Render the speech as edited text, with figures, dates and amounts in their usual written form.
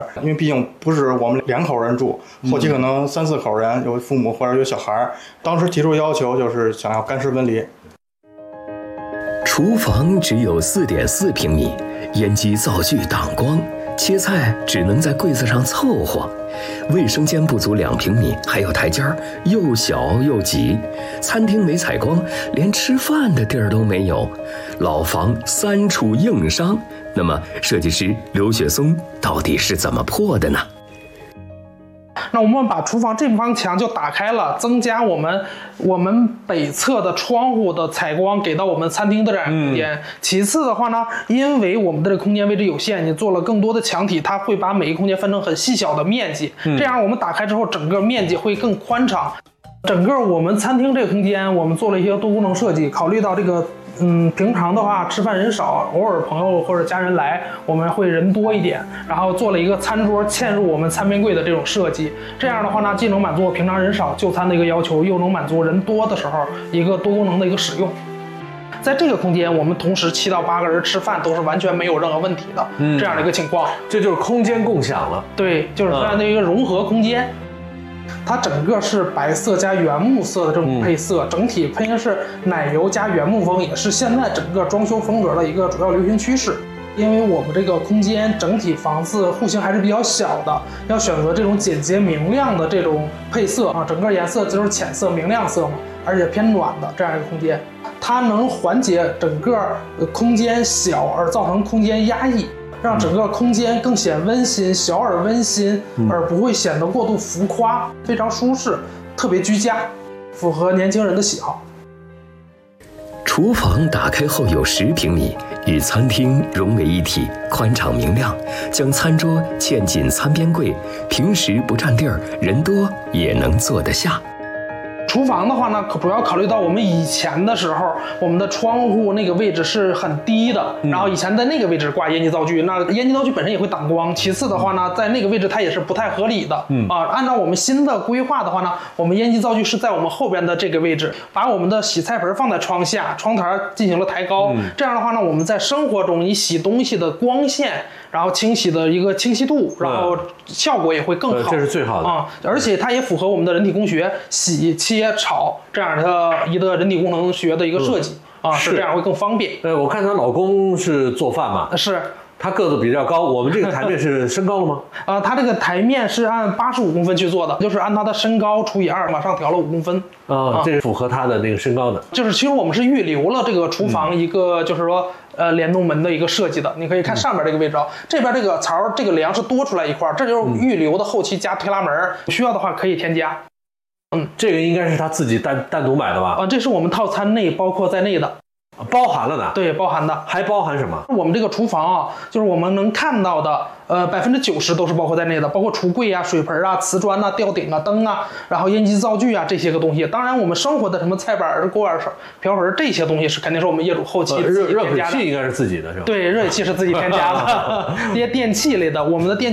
因为毕竟不是我们2口人住，后期可能3、4口人，有父母或者有小孩。当时提出要求就是想要干湿分离。 厨房只有4.4平米，烟机灶具挡光，切菜只能在柜子上凑合。卫生间不足2平米，还有台阶儿，又小又挤。餐厅没采光，连吃饭的地儿都没有。老房3处硬伤。那么，设计师刘雪松到底是怎么破的呢？ 那我们把厨房这方墙就打开了，增加我们北侧的窗户的采光给到我们餐厅的这样空间。其次的话呢，因为我们的这个空间位置有限，你做了更多的墙体，它会把每一个空间分成很细小的面积，这样我们打开之后，整个面积会更宽敞。整个我们餐厅这个空间，我们做了一些多功能设计，考虑到这个平常的话吃饭人少，偶尔朋友或者家人来，我们会人多一点，然后做了一个餐桌嵌入我们餐边柜的这种设计。这样的话呢，既能满足平常人少就餐的一个要求，又能满足人多的时候一个多功能的一个使用。在这个空间，我们同时7到8个人吃饭都是完全没有任何问题的，这样的一个情况。 这就是空间共享了。 对，就是这样的一个融合空间。它整个是白色加原木色的这种配色，整体配的是奶油加原木风，也是现在整个装修风格的一个主要流行趋势。因为我们这个空间整体房子户型还是比较小的，要选择这种简洁明亮的这种配色啊，整个颜色就是浅色明亮色嘛，而且偏暖的这样一个空间，它能缓解整个空间小而造成空间压抑。让整个空间更显温馨，小而温馨，而不会显得过度浮夸，非常舒适，特别居家，符合年轻人的喜好。 厨房打开后有10平米，与餐厅融为一体，宽敞明亮，将餐桌嵌进餐边柜，平时不占地儿，人多也能坐得下。 厨房的话呢，主要考虑到我们以前的时候，我们的窗户那个位置是很低的，然后以前在那个位置挂烟机灶具，那烟机灶具本身也会挡光。其次的话呢，在那个位置它也是不太合理的，按照我们新的规划的话呢，我们烟机灶具是在我们后边的这个位置，把我们的洗菜盆放在窗下，窗台进行了抬高。这样的话呢，我们在生活中你洗东西的光线，然后清洗的一个清晰度，然后效果也会更好， 这是最好的啊！ 而且它也符合我们的人体工学，洗、切、炒这样的一个人体工程学的一个设计啊，是这样会更方便。 我看她老公是做饭嘛， 是。 他个子比较高，我们这个台面是升高了吗？ 他这个台面是按85公分去做的，就是按他的身高除以2，往上调了5公分。 这是符合他的那个身高的。 就是其实我们是预留了这个厨房一个，就是说联动门的一个设计的。你可以看上面这个位置啊，这边这个槽这个梁是多出来一块，这就是预留的，后期加推拉门，需要的话可以添加。 这个应该是他自己单独买的吧？ 这是我们套餐内包括在内的。 包含了的， 对，包含的， 还包含什么？ 我们这个厨房啊，就是我们能看到的，90%都是包括在内的，包括橱柜啊、水盆啊、瓷砖啊、吊顶啊、灯啊，然后烟机灶具啊这些个东西。当然，我们生活的什么菜板、锅碗瓢盆这些东西是肯定是我们业主后期自己添加的。 热水器应该是自己的，是吧？ 对，热水器是自己添加的，这些电器类的，我们的电